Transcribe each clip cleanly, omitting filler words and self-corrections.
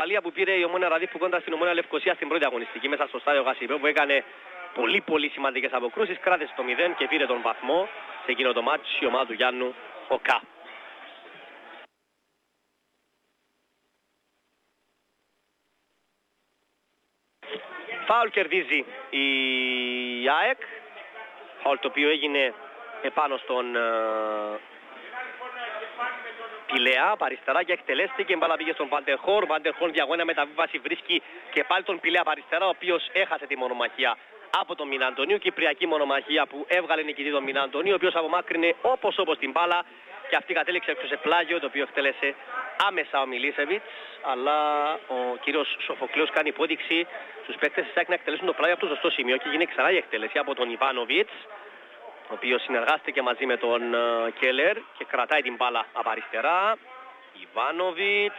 ισοπαλία που πήρε η Ομόνοια Ραδίππου κόντρα στην Ομόνοια Λευκοσία στην πρώτη αγωνιστική μέσα στο στάδιο Γασιπέου, που έκανε πολύ σημαντικές αποκρούσεις, κράτησε το 0 και πήρε τον βαθμό σε εκείνο το μάτσο η ομάδα του Γιάννου Οκά. Φάουλ κερδίζει η ΑΕΚ, φάουλ το οποίο έγινε επάνω στον Πηλαία, από αριστερά και εκτελέστηκε, η μπάλα πήγε στον Βαντερχόρν. Βαντερχόρν διαγώνια μεταβίβαση βρίσκει και πάλι τον Πηλαία από αριστερά, ο οποίος έχασε τη μονομαχία από τον Μιναντονίου. Κυπριακή μονομαχία που έβγαλε νικητή τον Μιναντονίου, ο οποίος απομάκρυνε όπως την μπάλα και αυτή κατέληξε έξω σε πλάγιο, το οποίο εκτέλεσε άμεσα ο Μιλίσεβιτς. Αλλά ο κύριος Σοφοκλέος κάνει υπόδειξη στους παίκτες της ΑΕΚ να εκτελέσουν το πλάγιο από το σωστό σημείο και γίνει ξανά η εκτέλεση από τον Ιβάνοβιτς, ο οποίος συνεργάστηκε μαζί με τον Κέλλερ και κρατάει την μπάλα από αριστερά. Ιβάνοβιτς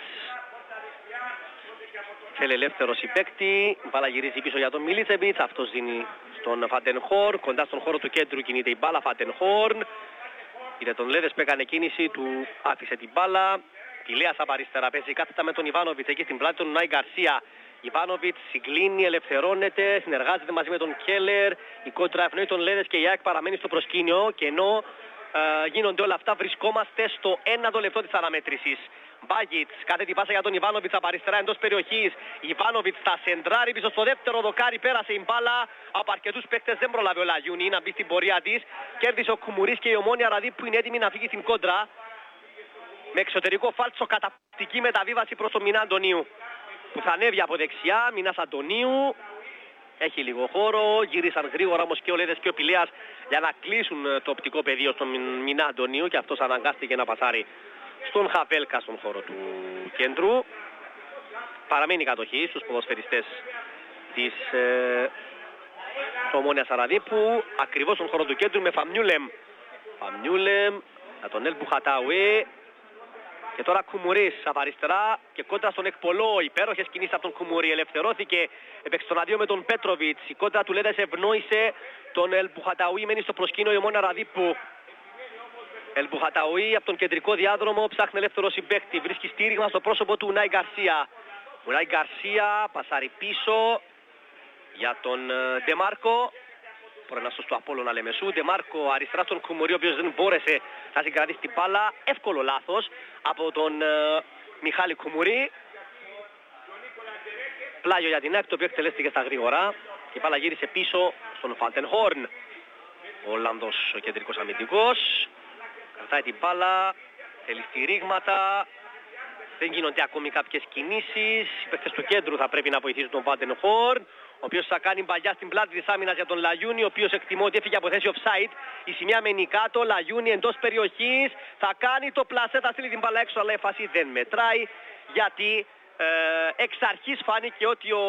θέλει ελεύθερο συμπαίκτη, η μπάλα γυρίζει πίσω για τον Μιλίσεβιτς, αυτός δίνει στον Φαντενχόρν, κοντά στον χώρο του κέντρου κινείται η μπάλα. Φαντενχόρν είδε τον Λέδες που έκανε κίνηση, του άφησε την μπάλα. Πηλέας από αριστερά παίζει κάθετα με τον Ιβάνοβιτς, εκεί στην πλάτη τον Νάι Γκαρσία. Ιβάνοβιτς συγκλίνει, ελευθερώνεται, συνεργάζεται μαζί με τον Κέλλερ. Η κόντρα ευνοεί τον Λέδες και η ΑΕΚ παραμένει στο προσκήνιο. Και ενώ γίνονται όλα αυτά, βρισκόμαστε στο 1ο λεπτό της αναμέτρησης. Μπάγιτς, κάθε την πάσα για τον Ιβάνοβιτς από αριστερά εντός περιοχής. Ιβάνοβιτς θα σεντράρει πίσω στο δεύτερο δοκάρι, πέρασε η μπάλα από αρκετούς παίκτες, δεν προλάβει ο Λαγιούνι να μπει στην πορεία της. Κέρδισε ο Κουμουρίς και η Ομόνοια Ραδίππου που είναι έτοιμη να φύγει στην κόντρα. Με εξωτερικό φάλτσο, καταπληκτική μεταβίβαση προς τον Μινά Αντωνίου, που θα ανέβει από δεξιά. Μινάς Αντωνίου έχει λίγο χώρο, γύρισαν γρήγορα όμως και ο Λέδες και ο Πηλέας για να κλείσουν το οπτικό πεδίο στον Μινά Αντωνίου και αυτός αναγκάστηκε να πασάρει στον Χαβέλκα στον χώρο του κέντρου. Παραμένει η κατοχή στους ποδοσφαιριστές της Ομόνοιας Ραδίππου, ακριβώς στον χώρο του κέντρου με Φαμιούλεμ για τον Ελ Μπουχατάουι. Και τώρα Κουμουρίς από αριστερά και κόντρα στον Εκπολό. Υπέροχες κινήσεις από τον Κουμουρί. Ελευθερώθηκε, έπαιξε τον αδείο με τον Πέτροβιτς. Η κόντρα του Λέδες ευνόησε τον Ελ Μπουχατάουι. Μένει στο προσκήνιο η Ομόνοια Ραδίππου. Ελ Μπουχατάουι από τον κεντρικό διάδρομο ψάχνει ελεύθερο συμπαίκτη. Βρίσκει στήριγμα στο πρόσωπο του Ουνάι Γκαρσία. Ουνάι Γκαρσία πασάρει πίσω για τον Ντεμάρκο. Προεναστός του Απόλλωνα Λεμεσού. Ντεμάρκο αριστερά στον Κουμουρί, ο οποίος δεν μπόρεσε να συγκρατήσει την μπάλα. Εύκολο λάθος από τον Μιχάλη Κουμουρί. Πλάγιο για την ΑΕΚ, το οποίο εκτελέστηκε στα γρήγορα. Η μπάλα γύρισε πίσω στον Φαντενχόρν. Ο Ολλανδός ο κεντρικός αμυντικός. Κρατάει την μπάλα, θέλει στηρίγματα. Δεν γίνονται ακόμη κάποιες κινήσεις. Οι παίκτες του κέντρου θα πρέπει να βοηθήσουν τον Φαντενχόρν, ο οποίος θα κάνει μπαλιά στην πλάτη της άμυνας για τον Λαγιούνι, ο οποίος εκτιμώ ότι έφυγε από θέση offside. Η σημεία μένει κάτω, Λαγιούνι εντός περιοχής, θα κάνει το πλασέ, θα στείλει την μπάλα έξω, αλλά η φάση δεν μετράει, γιατί εξ αρχής φάνηκε ότι ο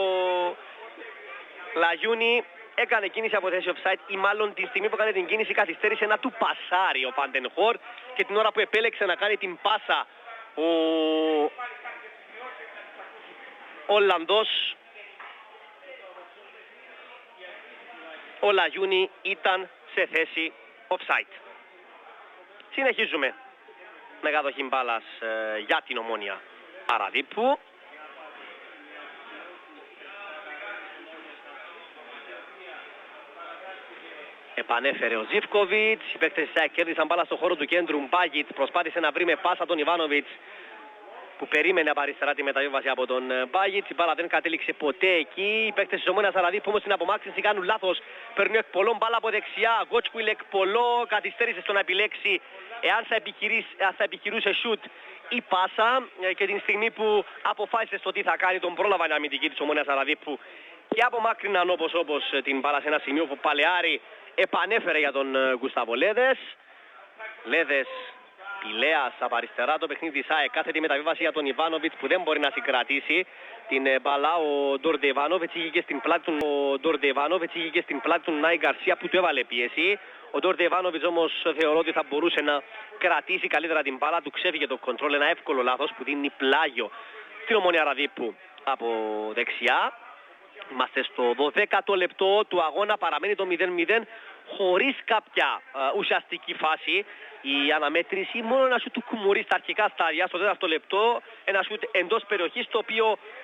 Λαγιούνι έκανε κίνηση από θέση offside, ή μάλλον τη στιγμή που έκανε την κίνηση καθυστέρησε να του πασάρει ο Φαντενχόρν, και την ώρα που επέλεξε να κάνει την πάσα ο Ολλανδός, ο Λαγιούνι ήταν σε θέση offside. Συνεχίζουμε με κατοχή μπάλας για την Ομόνοια Ραδίππου. Επανέφερε ο Ζίβκοβιτς, οι παίκτες της ΑΕΚ κέρδισαν μπάλα στο χώρο του κέντρου. Μπάγιτς προσπάθησε να βρει με πάσα τον Ιβάνοβιτς, που περίμενε από αριστερά τη μεταβίβαση από τον Μπάγιτς. Η μπάλα δεν κατέληξε ποτέ εκεί. Οι παίκτες της Ομόνοιας Ραδίππου όμως στην απομάκρυνση κάνουν λάθος. Παίρνει ο Εκπολό μπάλα από δεξιά. Γκότσκουιλ Εκπολό καθυστέρησε στο να επιλέξει εάν θα επιχειρούσε σουτ ή πάσα. Και την στιγμή που αποφάσισε στο τι θα κάνει, τον πρόλαβαν οι αμυντικοί της Ομόνοιας Ραδίππου και απομάκρυναν όπως την μπάλα σε ένα σημείο που Παλαιάρη επανέφερε για τον Γκουστάβο Λέδες. Λέδες, Πηλέας από αριστερά, το παιχνίδι της ΑΕΚ. Κάθετη μεταβίβαση για τον Ιβάνοβιτς που δεν μπορεί να συγκρατήσει την μπαλά. Ο Ντόρντε Ιβάνοβιτς είχε και στην πλάτη του Νάι Γκαρσία που του έβαλε πίεση. Ο Ντόρντε Ιβάνοβιτς όμως θεωρώ ότι θα μπορούσε να κρατήσει καλύτερα την μπάλα. Του ξέφυγε το κοντρόλ, ένα εύκολο λάθος που δίνει πλάγιο στην Ομόνοια Ραδίππου από δεξιά. Είμαστε στο 12ο λεπτό του αγώνα, παραμένει το 0-0 χωρίς κάποια ουσιαστική φάση. Η αναμέτρηση, μόνο ένα σουτ του Κουμουρί στα αρχικά στάδια, στο 4ο λεπτό, ένα σουτ εντός περιοχής, το οποίο